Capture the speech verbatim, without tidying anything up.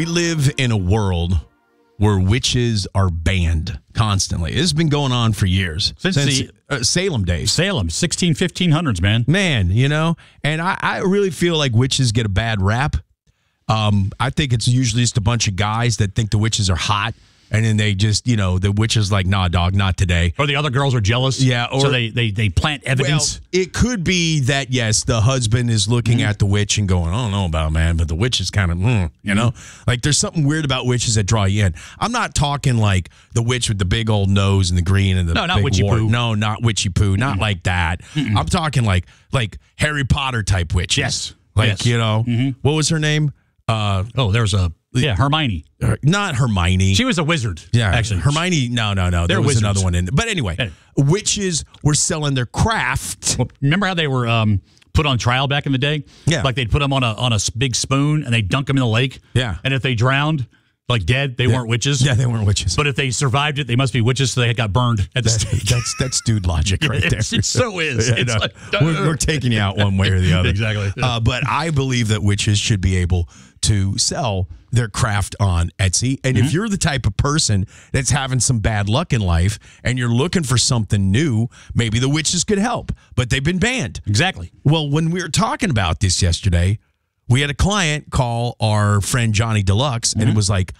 We live in a world where witches are banned constantly. This has been going on for years. Since, since the uh, Salem days. Salem, sixteen, fifteen hundreds, man. Man, you know, and I, I really feel like witches get a bad rap. Um, I think it's usually just a bunch of guys that think the witches are hot. And then they just, you know, the witch is like, nah, dog, not today. Or the other girls are jealous. Yeah. Or, so they, they, they plant evidence. Well, it could be that, yes, the husband is looking mm-hmm. at the witch and going, I don't know about it, man, but the witch is kind of, mm, you know? Mm-hmm. Like, there's something weird about witches that draw you in. I'm not talking like the witch with the big old nose and the green and the no, not big witchy wart. poo. No, not witchy poo. Mm-hmm. Not like that. Mm-hmm. I'm talking like like Harry Potter type witches. Yes. Like, yes. you know, mm-hmm. what was her name? Uh, oh, there's a... Yeah, Hermione. Not Hermione. She was a wizard. Yeah, actually. Hermione, no, no, no. There They're was wizards. another one in there. But anyway, anyway, witches were selling their craft. Well, remember how they were um, put on trial back in the day? Yeah. Like they'd put them on a on a big spoon and they'd dunk them in the lake. Yeah. And if they drowned, like dead, they yeah. weren't witches. Yeah, they weren't witches. But if they survived it, they must be witches, so they got burned at the that, stake. That's that's dude logic right there. It so is. Yeah, it's no, like, we're, we're taking you out one way or the other. Exactly. Yeah. Uh, but I believe that witches should be able to sell their craft on Etsy. And mm-hmm. if you're the type of person that's having some bad luck in life and you're looking for something new, maybe the witches could help. But they've been banned. Exactly. Well, when we were talking about this yesterday, we had a client call our friend Johnny Deluxe, mm-hmm. and it was like,